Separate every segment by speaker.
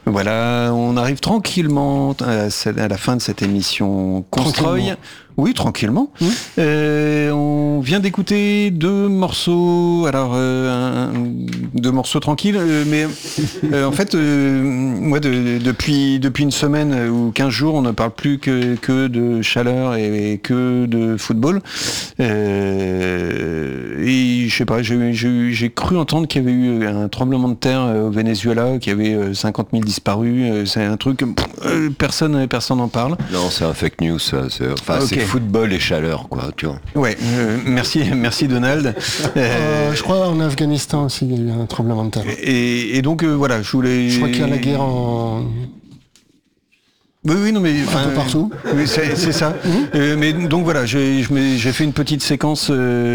Speaker 1: Voilà, on arrive tranquillement à la fin de cette émission Constroy. Oui, tranquillement. On vient d'écouter deux morceaux, deux morceaux tranquilles, mais en fait, moi, depuis une semaine ou 15 jours, on ne parle plus que de chaleur et que de football. Et je sais pas, j'ai cru entendre qu'il y avait eu un tremblement de terre au Venezuela, qu'il y avait 50 000 disparus. C'est un truc, personne n'en parle.
Speaker 2: Non, c'est un fake news, ça. C'est football et chaleur, quoi, tu vois.
Speaker 1: Ouais, merci Donald.
Speaker 3: Je crois en Afghanistan aussi, il y a eu un tremblement de terre.
Speaker 1: Et donc voilà, je crois
Speaker 3: qu'il y a la guerre en...
Speaker 1: Oui, non, mais
Speaker 3: un peu partout.
Speaker 1: Oui, c'est ça. Mais donc voilà, j'ai fait une petite séquence,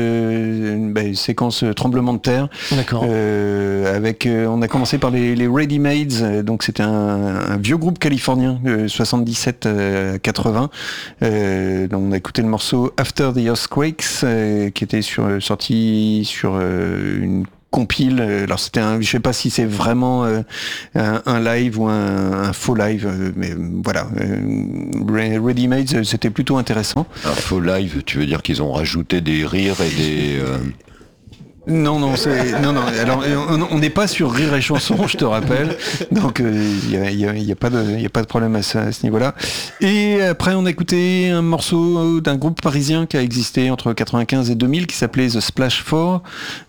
Speaker 1: séquence tremblement de terre.
Speaker 3: D'accord.
Speaker 1: On a commencé par les Ready Mades, donc c'était un vieux groupe californien, 77 80. Donc on a écouté le morceau After the Earthquakes, qui était sorti sur une compile. Alors c'était je sais pas si c'est vraiment un live ou un faux live, mais voilà. Ready Made, c'était plutôt intéressant.
Speaker 2: Un faux live, tu veux dire qu'ils ont rajouté des rires et des...
Speaker 1: Non. Alors, on n'est pas sur Rire et Chanson, je te rappelle. Donc, il y a pas de problème à ce niveau-là. Et après, on a écouté un morceau d'un groupe parisien qui a existé entre 95 et 2000, qui s'appelait The Splash 4,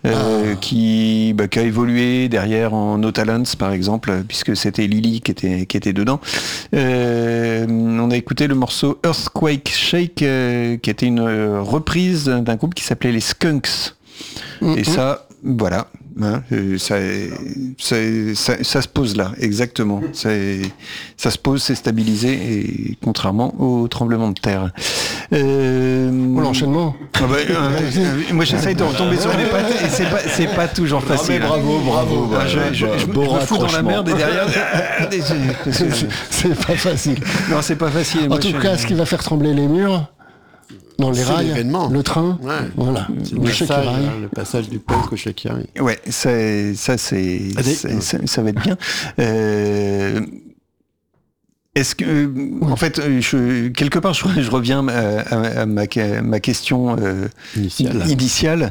Speaker 1: qui a évolué derrière en No Talents, par exemple, puisque c'était Lily qui était dedans. On a écouté le morceau Earthquake Shake, qui était une reprise d'un groupe qui s'appelait les Skunks. Et ça, voilà, ça se pose là, exactement. Ça se pose, c'est stabilisé, et contrairement au tremblement de terre.
Speaker 3: L'enchaînement.
Speaker 1: Moi, j'essaye de retomber sur mes pattes, et c'est pas toujours facile.
Speaker 2: Bravo.
Speaker 1: Je me fous dans la merde, et derrière...
Speaker 3: c'est pas facile.
Speaker 1: Non, c'est pas facile.
Speaker 3: En tout cas, ce qui va faire trembler les murs... Dans les rails, le train, voilà.
Speaker 4: Le passage du punk au Shakira.
Speaker 1: Ouais, ça va être bien. Est-ce que, en fait, quelque part, je reviens à ma question initiale.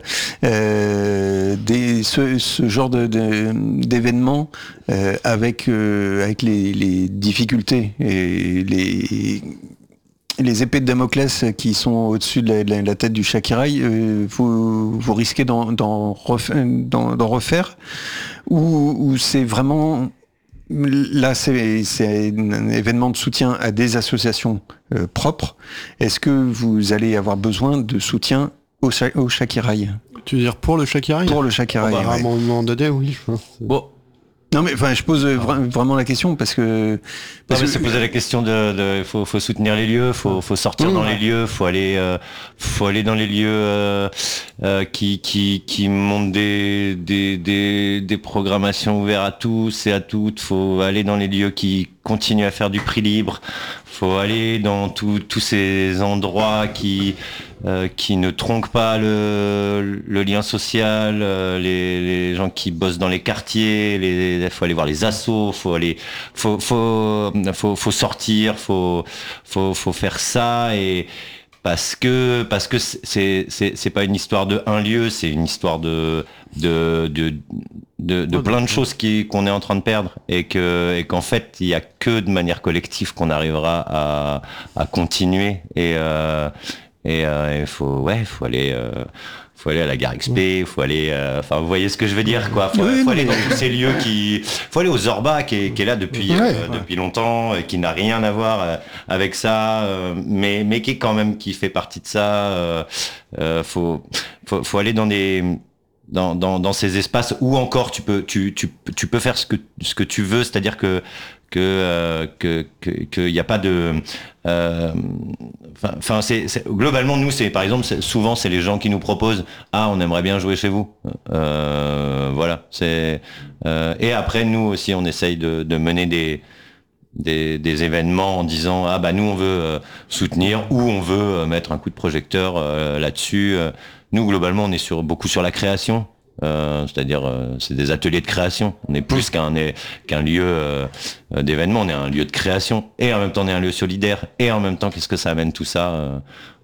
Speaker 1: Ce genre d'événements avec les difficultés et les épées de Damoclès qui sont au-dessus de la tête du Shakiraï, vous risquez d'en refaire, ou c'est vraiment... Là, c'est un événement de soutien à des associations propres. Est-ce que vous allez avoir besoin de soutien au Shakiraï ?
Speaker 4: Tu veux dire pour le Shakiraï ?
Speaker 1: Pour le Shakiraï,
Speaker 4: à un moment donné, oui, je pense.
Speaker 1: Bon. Non mais je pose vraiment la question parce que
Speaker 5: c'est poser la question faut soutenir les lieux, faut sortir dans les lieux, faut aller dans les lieux qui montent des programmations ouvertes à tous et à toutes, faut aller dans les lieux qui continuent à faire du prix libre, faut aller dans tous ces endroits qui ne tronquent pas le lien social, les gens qui bossent dans les quartiers, faut aller voir les assos, faut sortir, faut faire ça, et parce que c'est pas une histoire de un lieu, c'est une histoire de plein de choses qu'on est en train de perdre, et qu'en fait il y a que de manière collective qu'on arrivera à continuer, et faut aller à la gare XP, faut aller, vous voyez ce que je veux dire, quoi. Faut aller dans tous ces lieux faut aller au Zorba qui est là depuis longtemps, qui n'a rien à voir avec ça, mais qui fait partie de ça. Faut aller dans ces espaces où encore tu peux faire ce que tu veux, c'est-à-dire que y a pas de globalement, nous, c'est par exemple, souvent c'est les gens qui nous proposent on aimerait bien jouer chez vous, voilà, et après nous aussi on essaye de mener des événements en disant nous on veut soutenir, ou on veut mettre un coup de projecteur là-dessus. Nous globalement on est beaucoup sur la création, C'est-à-dire c'est des ateliers de création. On est plus qu'un lieu d'événement, on est un lieu de création et en même temps on est un lieu solidaire et en même temps qu'est-ce que ça amène tout ça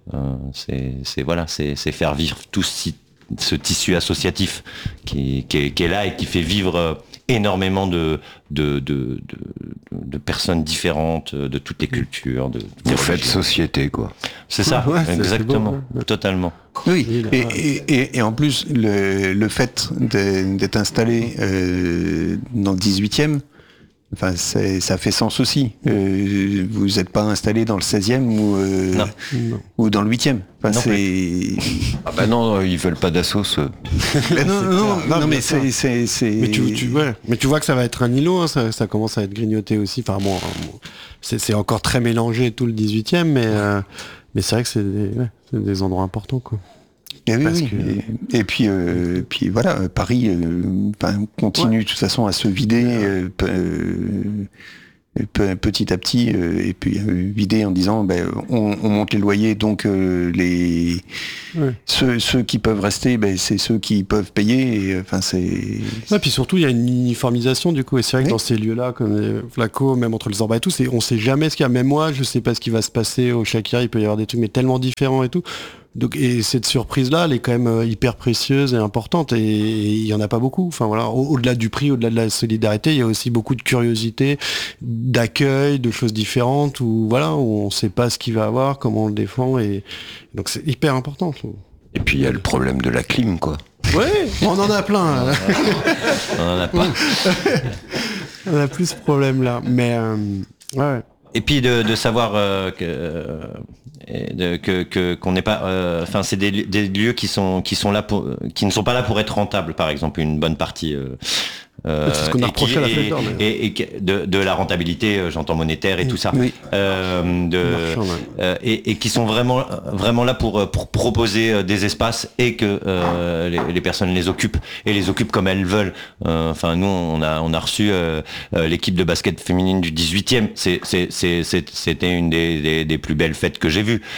Speaker 5: c'est faire vivre tout ce tissu associatif qui est là et qui fait vivre énormément de personnes différentes, de toutes les cultures.
Speaker 2: Vous faites société, quoi.
Speaker 5: C'est ça, exactement, c'est beau, totalement.
Speaker 1: Oui, et en plus, le fait d'être installé dans le 18e, enfin, ça fait sens aussi. Vous n'êtes pas installé dans le 16e ou dans le 8e. Enfin,
Speaker 2: ah bah non, ils veulent pas d'assos.
Speaker 1: non, mais c'est.
Speaker 4: Mais tu vois que ça va être un îlot, hein, ça commence à être grignoté aussi. Enfin bon, c'est encore très mélangé tout le 18e, mais c'est vrai que c'est des endroits importants, quoi.
Speaker 1: Et puis voilà, Paris continue de toute façon à se vider petit à petit, et puis vider en disant on monte les loyers, donc ceux qui peuvent rester, c'est ceux qui peuvent payer. Et
Speaker 4: puis surtout il y a une uniformisation du coup, et c'est vrai que dans ces lieux-là comme les Flaco, même entre les Orbas et tout, on sait jamais ce qu'il y a. Même moi je sais pas ce qui va se passer au Shakira, il peut y avoir des trucs mais tellement différents et tout. Donc, et cette surprise-là, elle est quand même hyper précieuse et importante, et il y en a pas beaucoup. Enfin voilà, au-delà du prix, au-delà de la solidarité, il y a aussi beaucoup de curiosité, d'accueil, de choses différentes, où on sait pas ce qu'il va avoir, comment on le défend, et donc c'est hyper important.
Speaker 2: Et puis il y a le problème de la clim, quoi.
Speaker 4: Ouais, on en a plein.
Speaker 5: On en a pas.
Speaker 4: On a plus ce problème-là, mais ouais.
Speaker 5: Et puis de savoir qu'on n'est pas, enfin c'est des lieux qui sont là qui ne sont pas là pour être rentables, par exemple une bonne partie.
Speaker 4: C'est ce qu'on a reproché à la Fête d'Or.
Speaker 5: Et de la rentabilité, j'entends monétaire et tout ça,
Speaker 1: oui.
Speaker 5: et qui sont vraiment là pour proposer des espaces et que les personnes les occupent et les occupent comme elles veulent. Enfin nous on a reçu l'équipe de basket féminine du 18e. C'était une des plus belles fêtes que j'ai vues.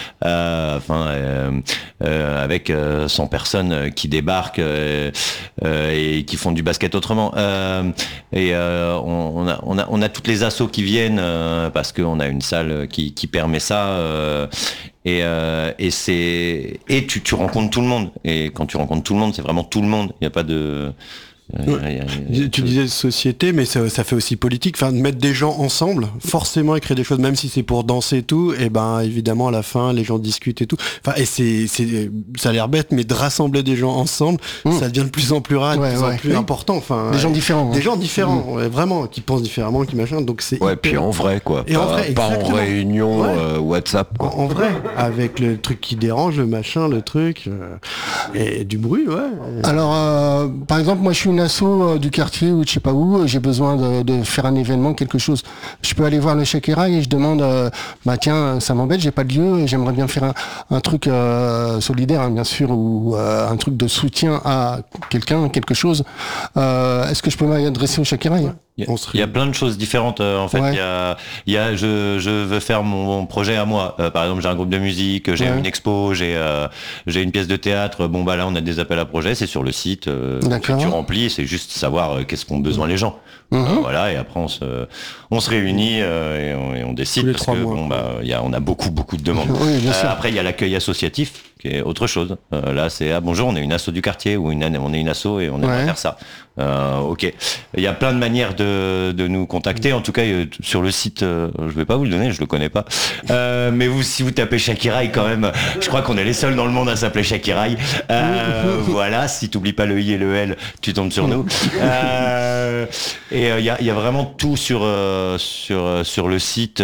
Speaker 5: Avec 100 personnes qui débarquent et qui font du basket autrement. On a toutes les assos qui viennent parce qu'on a une salle qui permet ça, et tu rencontres tout le monde, et quand tu rencontres tout le monde, c'est vraiment tout le monde, il n'y a pas de...
Speaker 4: Tu disais société, mais ça fait aussi politique, enfin de mettre des gens ensemble, forcément écrire des choses, même si c'est pour danser et tout, et évidemment à la fin les gens discutent et tout, enfin et ça a l'air bête, mais de rassembler des gens ensemble, ça devient de plus en plus rare, de plus en plus important, enfin
Speaker 3: des gens différents,
Speaker 4: des gens différents, vraiment, qui pensent différemment, qui machin, donc c'est
Speaker 2: puis en vrai quoi,
Speaker 4: et
Speaker 2: pas en réunion WhatsApp quoi.
Speaker 4: En vrai, avec le truc qui dérange, le machin, le truc, et du bruit,
Speaker 3: Alors par exemple moi je suis une asso du quartier ou je sais pas où, j'ai besoin de faire un événement, quelque chose. Je peux aller voir le Shakira et je demande, tiens, ça m'embête, j'ai pas de lieu, j'aimerais bien faire un truc solidaire, hein, bien sûr, ou un truc de soutien à quelqu'un, quelque chose. Est-ce que je peux m'adresser au Shakira?
Speaker 5: Il y a plein de choses différentes. En fait, il y a je veux faire mon projet à moi. Par exemple, j'ai un groupe de musique, j'ai une expo, j'ai une pièce de théâtre. Là, on a des appels à projets, c'est sur le site. Tu remplis, c'est juste savoir qu'est-ce qu'ont besoin les gens. Et après on se réunit et on décide, parce que on a beaucoup de demandes. Après, il y a l'accueil associatif, qui est autre chose. Là, c'est bonjour, on est une asso du quartier, ou on est une asso et on aimerait faire ça. Ok. Il y a plein de manières de nous contacter. En tout cas, sur le site, je vais pas vous le donner, je le connais pas. Mais si vous tapez Shakirai, quand même, je crois qu'on est les seuls dans le monde à s'appeler Shakirai. Voilà, si t'oublies pas le I et le L, tu tombes sur nous. Et il y a vraiment tout sur le site,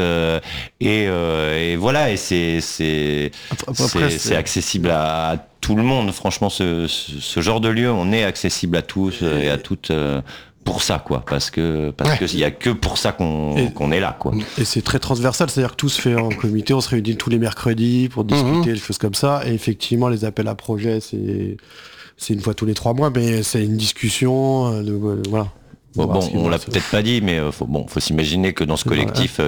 Speaker 5: et voilà, et c'est accessible à tout le monde. Franchement, ce genre de lieu, on est accessible à tous et à toutes. Pour ça quoi, parce que il y a que pour ça qu'on est là quoi.
Speaker 4: Et c'est très transversal, c'est-à-dire que tout se fait en comité, on se réunit tous les mercredis pour discuter des choses comme ça, et effectivement les appels à projets c'est une fois tous les 3 mois, mais c'est une discussion voilà.
Speaker 5: On l'a peut-être pas dit, mais faut s'imaginer que dans ce collectif,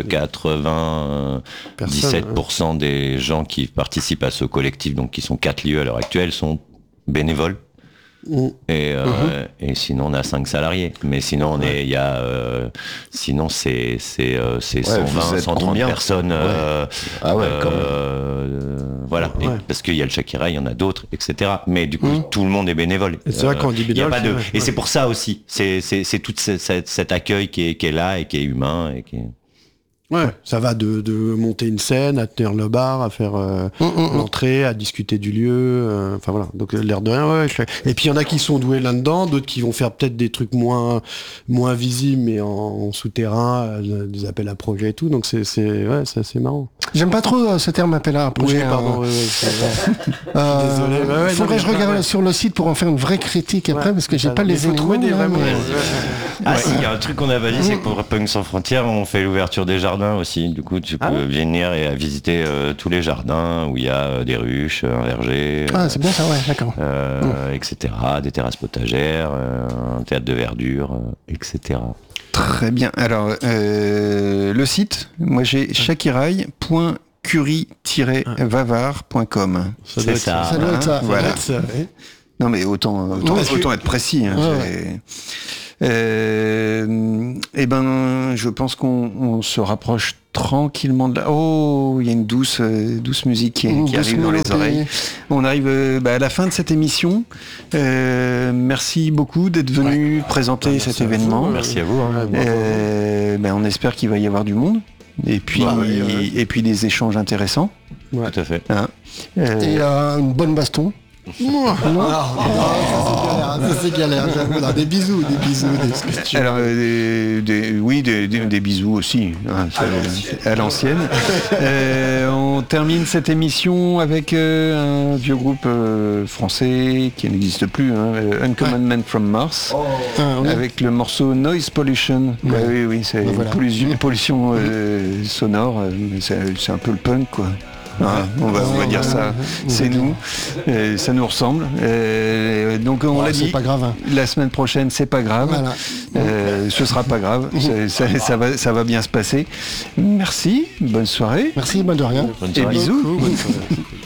Speaker 5: 97% des gens qui participent à ce collectif, donc qui sont 4 lieux à l'heure actuelle, sont bénévoles. Et sinon on a 5 salariés, mais sinon sinon c'est 120, 130 personnes. Voilà, parce qu'il y a le Shakira, il y en a d'autres, etc. Mais du coup tout le monde est bénévole.
Speaker 4: Et c'est vrai qu'on dit bénévole.
Speaker 5: Et c'est pour ça aussi, c'est tout cet accueil qui est là et qui est humain et qui est...
Speaker 4: Ouais, ça va de monter une scène, à tenir le bar, à faire l'entrée, à discuter du lieu, enfin voilà. Donc l'air de rien, Et puis il y en a qui sont doués là-dedans, d'autres qui vont faire peut-être des trucs moins visibles, mais en souterrain, des appels à projets et tout. Donc c'est assez marrant.
Speaker 3: J'aime pas trop ce terme appel à projet.
Speaker 4: Pardon.
Speaker 3: Désolé. Faudrait que je regarde sur le site pour en faire une vraie critique après, parce que j'ai pas les éléments.
Speaker 5: Il y a un truc qu'on n'a pas dit, c'est que pour Punk Sans Frontières, on fait l'ouverture des jardins aussi. Du coup, tu peux venir et visiter tous les jardins où il y a des ruches, un verger.
Speaker 3: C'est bien ça, ouais, d'accord.
Speaker 5: Etc. Des terrasses potagères, un théâtre de verdure, etc.
Speaker 1: Très bien. Alors, le site, moi j'ai shakirai.curie-vavard.com.
Speaker 5: C'est ça.
Speaker 3: Ça doit être ça.
Speaker 1: Voilà. Non mais autant être précis. Je pense qu'on se rapproche tranquillement de là. Oh, il y a une douce musique qui arrive dans les oreilles. On arrive à la fin de cette émission. Merci beaucoup d'être venu présenter cet événement.
Speaker 5: Merci à vous.
Speaker 1: On espère qu'il va y avoir du monde. Et puis, et puis des échanges intéressants.
Speaker 5: Ouais. Tout à fait.
Speaker 3: Et une bonne baston. Ça c'est galère, j'avoue. Des bisous,
Speaker 1: Alors, des bisous aussi, à l'ancienne. On termine cette émission avec un vieux groupe français qui n'existe plus, Uncommon Man from Mars, avec le morceau Noise Pollution. Oui, c'est une pollution sonore, mais c'est un peu le punk, quoi. On va dire ça, c'est nous, ça nous ressemble. Donc on l'a dit,
Speaker 3: pas grave,
Speaker 1: la semaine prochaine c'est pas grave,
Speaker 3: voilà.
Speaker 1: Ce sera pas grave, ça va bien se passer. Merci, bonne soirée.
Speaker 3: Merci, bonne de rien.
Speaker 1: Et bisous.
Speaker 5: Bonne soirée.